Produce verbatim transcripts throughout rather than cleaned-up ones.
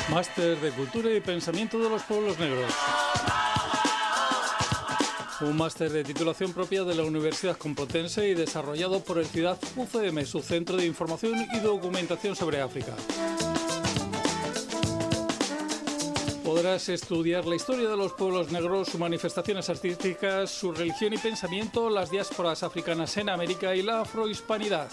Máster de Cultura y Pensamiento de los Pueblos Negros. Un máster de titulación propia de la Universidad Complutense y desarrollado por el CIDAF U C M, su Centro de Información y Documentación sobre África. Podrás estudiar la historia de los pueblos negros, sus manifestaciones artísticas, su religión y pensamiento, las diásporas africanas en América y la afrohispanidad.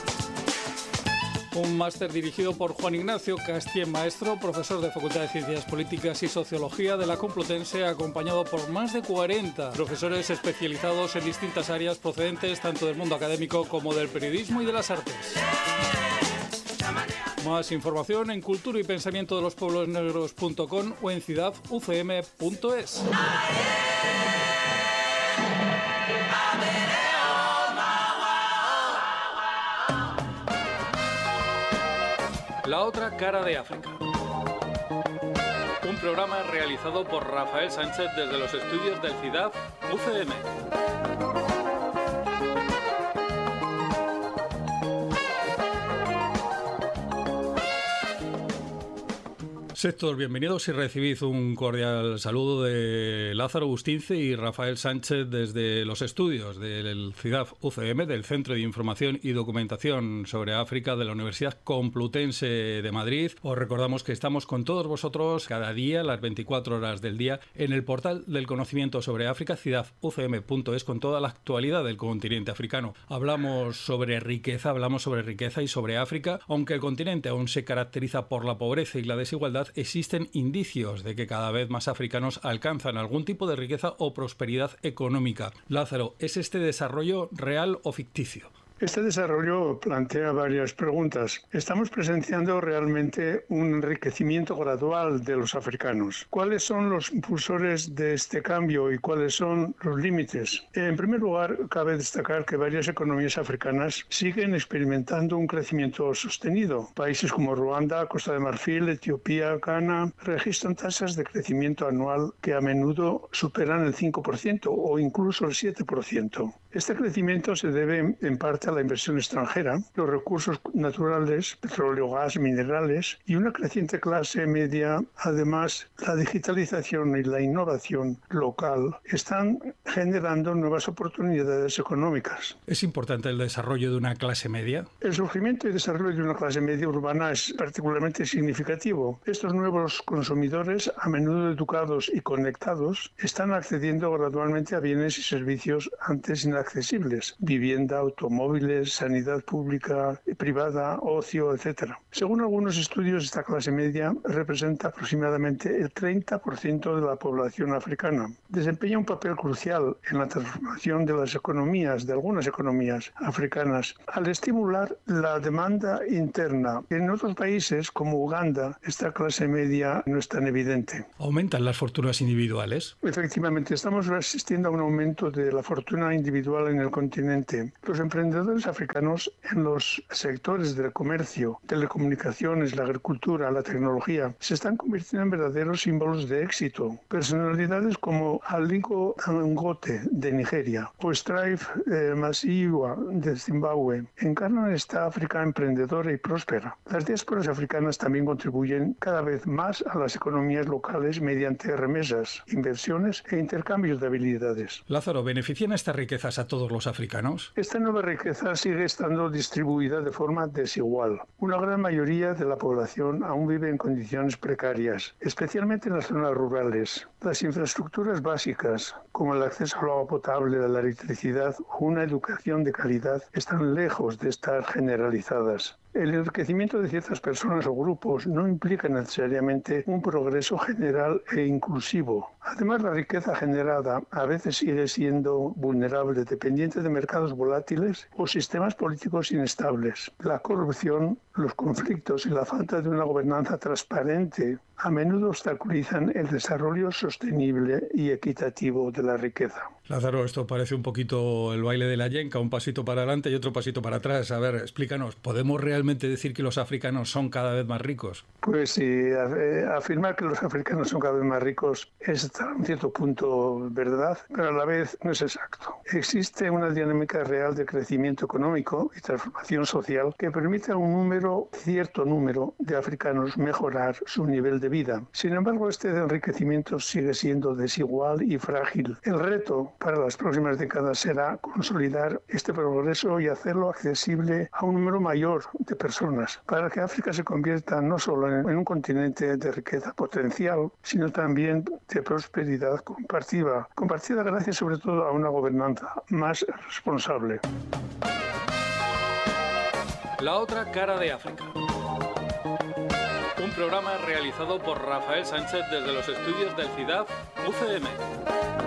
Un máster dirigido por Juan Ignacio Castien Maestro, profesor de Facultad de Ciencias Políticas y Sociología de la Complutense, acompañado por más de cuarenta profesores especializados en distintas áreas procedentes tanto del mundo académico como del periodismo y de las artes. Más información en cultura y pensamiento de los pueblos negros punto com o en cidaf u c m punto es. La otra cara de África. Un programa realizado por Rafael Sánchez desde los estudios del CIDAF U C M. Sed todos bienvenidos y recibid un cordial saludo de Lázaro Bustince y Rafael Sánchez desde los estudios del CIDAF U C M, del Centro de Información y Documentación sobre África de la Universidad Complutense de Madrid. Os recordamos que estamos con todos vosotros cada día, las veinticuatro horas del día, en el portal del conocimiento sobre África, cidaf u c m punto es, con toda la actualidad del continente africano. Hablamos sobre riqueza, hablamos sobre riqueza y sobre África, aunque el continente aún se caracteriza por la pobreza y la desigualdad. Existen indicios de que cada vez más africanos alcanzan algún tipo de riqueza o prosperidad económica. Lázaro, ¿es este desarrollo real o ficticio? Este desarrollo plantea varias preguntas. ¿Estamos presenciando realmente un enriquecimiento gradual de los africanos? ¿Cuáles son los impulsores de este cambio y cuáles son los límites? En primer lugar, cabe destacar que varias economías africanas siguen experimentando un crecimiento sostenido. Países como Ruanda, Costa de Marfil, Etiopía, Ghana registran tasas de crecimiento anual que a menudo superan el cinco por ciento o incluso el siete por ciento. Este crecimiento se debe en parte a la inversión extranjera, los recursos naturales, petróleo, gas, minerales y una creciente clase media. Además, la digitalización y la innovación local están generando nuevas oportunidades económicas. ¿Es importante el desarrollo de una clase media? El surgimiento y desarrollo de una clase media urbana es particularmente significativo. Estos nuevos consumidores, a menudo educados y conectados, están accediendo gradualmente a bienes y servicios antes inaccesibles: vivienda, automóviles, sanidad pública, privada, ocio, etcétera. Según algunos estudios, esta clase media representa aproximadamente el treinta por ciento de la población africana. Desempeña un papel crucial en la transformación de las economías, de algunas economías africanas, al estimular la demanda interna. En otros países, como Uganda, esta clase media no es tan evidente. ¿Aumentan las fortunas individuales? Efectivamente, estamos asistiendo a un aumento de la fortuna individual en el continente. Los emprendedores africanos en los sectores del comercio, telecomunicaciones, la agricultura, la tecnología, se están convirtiendo en verdaderos símbolos de éxito. Personalidades como Aliko Dangote de Nigeria o Strive eh, Masiyiwa de Zimbabue encarnan esta África emprendedora y próspera. Las diásporas africanas también contribuyen cada vez más a las economías locales mediante remesas, inversiones e intercambios de habilidades. Lázaro, ¿benefician estas riquezas a todos los africanos? Esta nueva riqueza sigue estando distribuida de forma desigual. Una gran mayoría de la población aún vive en condiciones precarias, especialmente en las zonas rurales. Las infraestructuras básicas, como el acceso al agua potable, a la electricidad o una educación de calidad, están lejos de estar generalizadas. El enriquecimiento de ciertas personas o grupos no implica necesariamente un progreso general e inclusivo. Además, la riqueza generada a veces sigue siendo vulnerable, dependiente de mercados volátiles o sistemas políticos inestables. La corrupción, los conflictos y la falta de una gobernanza transparente a menudo obstaculizan el desarrollo sostenible y equitativo de la riqueza. Lázaro, esto parece un poquito el baile de la yenca, un pasito para adelante y otro pasito para atrás. A ver, explícanos, ¿podemos realmente decir que los africanos son cada vez más ricos? Pues sí, eh, afirmar que los africanos son cada vez más ricos es hasta un cierto punto verdad, pero a la vez no es exacto. Existe una dinámica real de crecimiento económico y transformación social que permite a un número número, cierto número de africanos mejorar su nivel de vida. Sin embargo, este enriquecimiento sigue siendo desigual y frágil. El reto para las próximas décadas será consolidar este progreso y hacerlo accesible a un número mayor de personas, para que África se convierta no solo en un continente de riqueza potencial, sino también de prosperidad compartida, compartida gracias sobre todo a una gobernanza más responsable. La otra cara de África. Un programa realizado por Rafael Sánchez desde los estudios del C I D A F U C M.